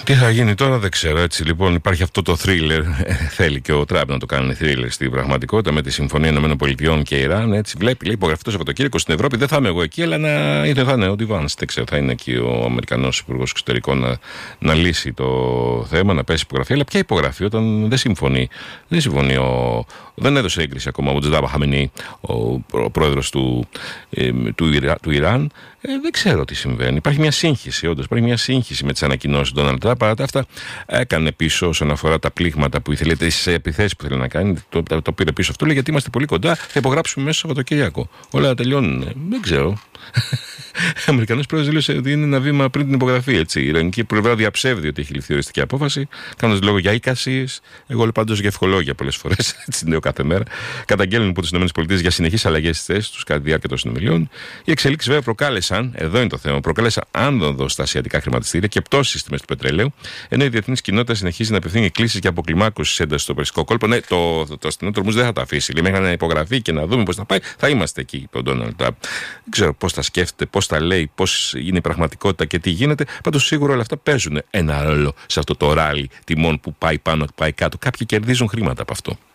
Τι θα γίνει τώρα δεν ξέρω, έτσι. Λοιπόν, υπάρχει αυτό το θρίλερ. Θέλει και ο Τραμπ να το κάνει θρίλερ στην πραγματικότητα με τη Συμφωνία ΗΠΑ και Ιράν. Έτσι, βλέπει, λέει, υπογραφεί το Σαββατοκύριακο στην Ευρώπη. Δεν θα είμαι εγώ εκεί, αλλά θα είναι ο Ντιβάνς. Δεν ξέρω, θα είναι εκεί ο Αμερικανός Υπουργός Εξωτερικών να λύσει το θέμα, να πέσει υπογραφή. Αλλά ποια υπογραφή όταν δεν συμφωνεί. Δεν έδωσε έγκριση ακόμα ο Μοτζεντάμπα Χαμενεή, ο πρόεδρος του Ιράν. Δεν ξέρω τι συμβαίνει. Υπάρχει μια σύγχυση, όντως. Υπάρχει μια σύγχυση με τις ανακοινώσεις του Ντόναλντ Τραμπ. Παρά τα αυτά, έκανε πίσω όσον αφορά τα πλήγματα που ήθελε, τις επιθέσεις που ήθελε να κάνει. Το πήρε πίσω αυτό. Λέει γιατί είμαστε πολύ κοντά, θα υπογράψουμε μέσα στο Σαββατοκύριακο. Όλα τελειώνουν. Δεν ξέρω. Ο Αμερικανός πρόεδρος δήλωσε ότι είναι ένα βήμα πριν την υπογραφή. Έτσι. Η Ιρανική πλευρά διαψεύδει ότι έχει ληφθεί οριστική απόφαση, κάνοντας λόγο για εικασίες. Εγώ λέω πάντως για ευχολόγια πολλές φορές. Έτσι λέω κάθε μέρα. Καταγγέλνουν από τις ΗΠΑ για συνεχείς αλλαγές στις θέσεις τους κατά τη διάρκεια των συνομιλιών. Οι εξελίξεις βέβαια προκάλεσαν, εδώ είναι το θέμα, προκάλεσαν άνοδο στα ασιατικά χρηματιστήρια και πτώσεις στις τιμές του πετρελαίου, ενώ η διεθνής κοινότητα συνεχίζει να απευθύνει εκκλήσεις για αποκλιμάκωση ένταση στο Περσικό κόλπο. Ναι, το αστυνομικό τορμούζ δεν θα τα αφήσει. Λέει, μέχρι να υπογραφεί και να δούμε πώς θα πάει, θα είμαστε εκεί, είπε ο Ντόναλντ Τραμπ. Δεν ξέρω πώς τα σκέφτεται, πώς τα λέει, πώς είναι η πραγματικότητα και τι γίνεται. Πάντως σίγουρα όλα αυτά παίζουν ένα ρόλο σε αυτό το ράλι τιμών που πάει πάνω και πάει κάτω. Κάποιοι κερδίζουν χρήματα από αυτό.